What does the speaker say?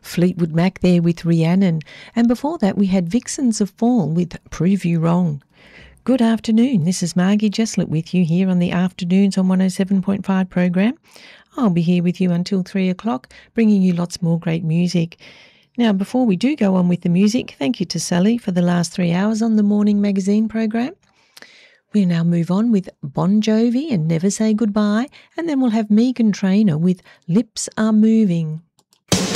Fleetwood Mac there with Rhiannon. And before that, we had Vixens of Fall with Prove You Wrong. Good afternoon. This is Margie Jesslett with you here on the Afternoons on 107.5 program. I'll be here with you until 3 o'clock, bringing you lots more great music. Now, before we do go on with the music, thank you to Sally for the last 3 hours on the Morning Magazine program. We'll now move on with Bon Jovi and Never Say Goodbye, and then we'll have Meghan Trainor with Lips Are Moving.